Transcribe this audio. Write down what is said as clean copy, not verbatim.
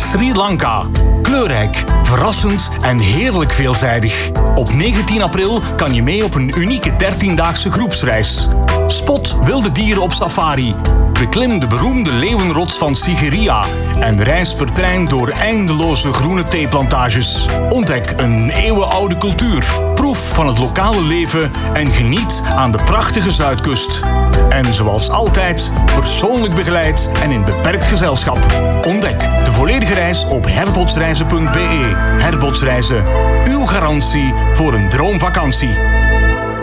Sri Lanka. Kleurrijk, verrassend en heerlijk veelzijdig. Op 19 april kan je mee op een unieke 13-daagse groepsreis. Spot wilde dieren op safari. Beklim de beroemde leeuwenrots van Sigiriya en reis per trein door eindeloze groene theeplantages. Ontdek een eeuwenoude cultuur. Proef van het lokale leven en geniet aan de prachtige Zuidkust. En zoals altijd, persoonlijk begeleid en in beperkt gezelschap. Ontdek de volledige reis op herbotsreizen.be. Herbotsreizen, uw garantie voor een droomvakantie.